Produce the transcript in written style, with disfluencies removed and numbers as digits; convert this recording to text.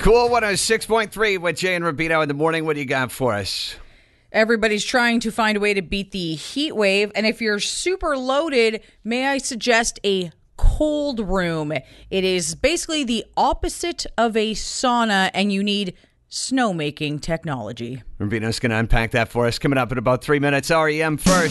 Cool 106.3 with Jay and Rubino in the morning. What do you got for us? Everybody's trying to find a way to beat the heat wave. And if you're super loaded, may I suggest a cold room? It is basically the opposite of a sauna, and you need snowmaking technology. Rubino's going to unpack that for us coming up in about 3 minutes. REM first.